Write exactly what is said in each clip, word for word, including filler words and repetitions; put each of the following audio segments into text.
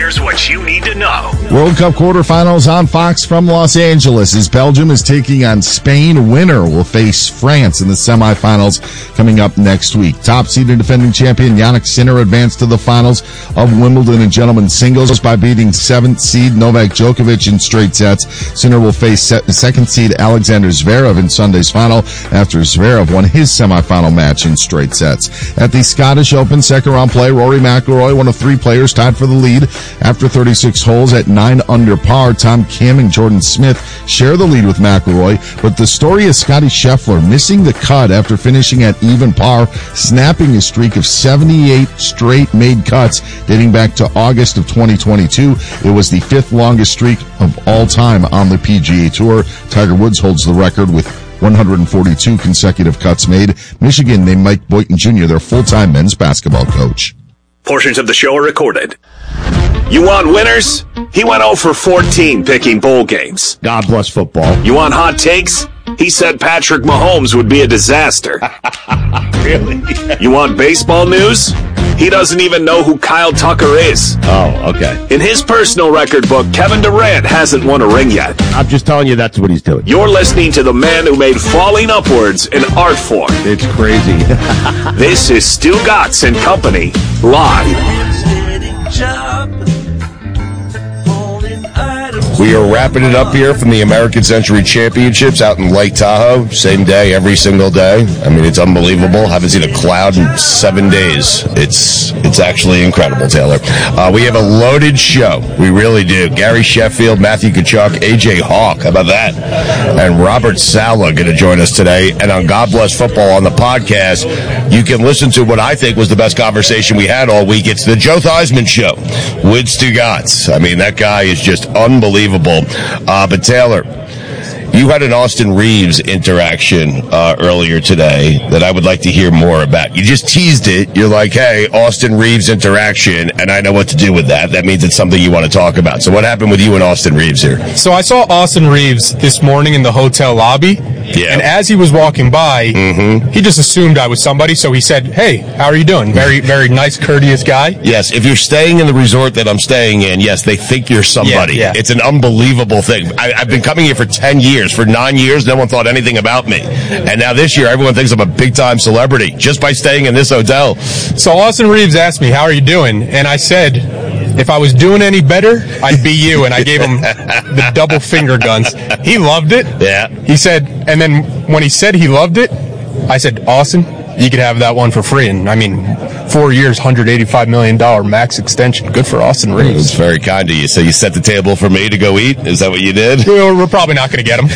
Here's what you need to know. World Cup quarterfinals on Fox from Los Angeles as Belgium is taking on Spain. Winner will face France in the semifinals coming up next week. Top-seeded defending champion Jannik Sinner advanced to the finals of Wimbledon and gentlemen's singles by beating seventh seed Novak Djokovic in straight sets. Sinner will face second seed Alexander Zverev in Sunday's final after Zverev won his semifinal match in straight sets. At the Scottish Open second round play, Rory McIlroy, one of three players tied for the lead after thirty-six holes at nine under par. Tom Kim and Jordan Smith share the lead with McIlroy, but the story is Scottie Scheffler missing the cut after finishing at even par, snapping his streak of seventy-eight straight made cuts dating back to August of twenty twenty-two. It was the fifth longest streak of all time on the P G A Tour. Tiger Woods holds the record with one hundred forty-two consecutive cuts made. Michigan named Mike Boynton Junior their full-time men's basketball coach. Portions of the show are recorded. You want winners? He went oh for fourteen picking bowl games. God bless football. You want hot takes? He said Patrick Mahomes would be a disaster. Really? You want baseball news? He doesn't even know who Kyle Tucker is. Oh, okay. In his personal record book, Kevin Durant hasn't won a ring yet. I'm just telling you that's what he's doing. You're listening to the man who made falling upwards an art form. It's crazy. This is Stu Gatz and Company, live. We are wrapping it up here from the American Century Championships out in Lake Tahoe. Same day, every single day. I mean, it's unbelievable. Haven't seen a cloud in seven days. It's it's actually incredible, Taylor. Uh, we have a loaded show. We really do. Gary Sheffield, Matthew Kachuk, A J Hawk. How about that? And Robert Saleh going to join us today. And on God Bless Football on the podcast, you can listen to what I think was the best conversation we had all week. It's the Joe Theismann Show with Stu Gatz. I mean, that guy is just unbelievable. Uh, but Taylor, you had an Austin Reeves interaction uh, earlier today that I would like to hear more about. You just teased it. You're like, hey, Austin Reeves interaction, and I know what to do with that. That means it's something you want to talk about. So what happened with you and Austin Reeves here? So I saw Austin Reeves this morning in the hotel lobby. Yeah. And as he was walking by, mm-hmm. he just assumed I was somebody, so he said, hey, how are you doing? Very, very nice, courteous guy. Yes, if you're staying in the resort that I'm staying in, yes, they think you're somebody. Yeah, yeah. It's an unbelievable thing. I, I've been coming here for ten years. For nine years, no one thought anything about me. And now this year, everyone thinks I'm a big-time celebrity just by staying in this hotel. So Austin Reeves asked me, how are you doing? And I said, if I was doing any better, I'd be you. And I gave him the double finger guns. He loved it. Yeah. He said, and then when he said he loved it, I said, Austin, you could have that one for free. And I mean, four years, one hundred eighty-five million dollars max extension. Good for Austin Reeves. It's very kind of you. So you set the table for me to go eat? Is that what you did? We're, we're probably not going to get him.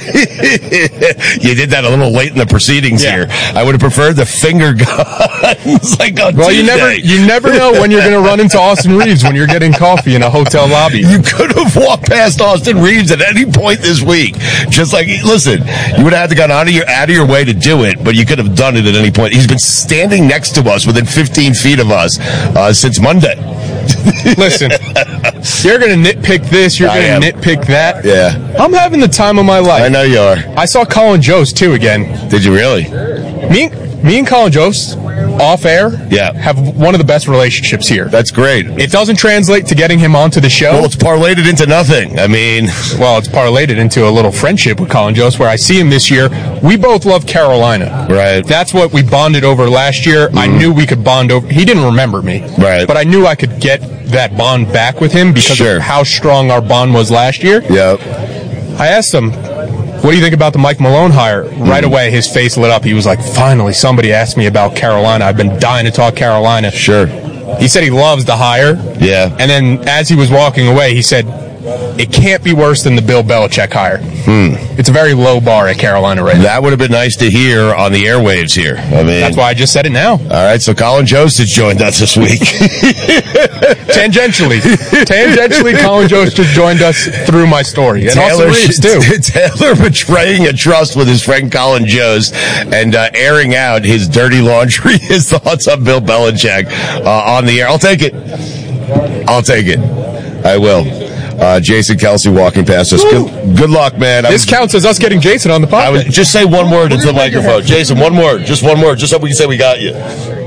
You did that a little late in the proceedings yeah. here. I would have preferred the finger guns. Like on well, Tuesday. you never, you never know when you're going to run into Austin Reeves when you're getting coffee in a hotel lobby. You could have walked past Austin Reeves at any point this week. Just like, listen, you would have had to get out of your out of your way to do it, but you could have done it at any point. He's been standing next to us within fifteen feet of us uh, since Monday. Listen, you're going to nitpick this, you're going to nitpick that. Yeah. I'm having the time of my life. I know you are. I saw Colin Jost, too, again. Did you really? Me, me and Colin Jost, off air, yeah. have one of the best relationships here. That's great. It doesn't translate to getting him onto the show. Well, it's parlayed into nothing. I mean... Well, it's parlayed into a little friendship with Colin Jost, where I see him this year. We both love Carolina. Right. That's what we bonded over last year. Mm. I knew we could bond over... He didn't remember me. Right. But I knew I could get that bond back with him because sure. of how strong our bond was last year. Yep. I asked him, what do you think about the Mike Malone hire? Right mm. away, his face lit up. He was like, finally, somebody asked me about Carolina. I've been dying to talk Carolina. Sure. He said he loves the hire. Yeah. And then as he was walking away, he said, it can't be worse than the Bill Belichick hire. Hmm. It's a very low bar at Carolina right now. That would have been nice to hear on the airwaves here. I mean, that's why I just said it now. All right, so Colin Jost has joined us this week. Tangentially. Tangentially, Colin Jost just joined us through my story. And Taylor, Austin Reeves, too. Taylor betraying a trust with his friend Colin Jost and uh, airing out his dirty laundry, his thoughts on Bill Belichick uh, on the air. I'll take it. I'll take it. I will. Uh, Jason Kelsey walking past us. Good, good luck, man. I this was, counts as us getting Jason on the podcast. I would just say one word into the microphone. Jason, one word. Just one word. Just so we can say we got you.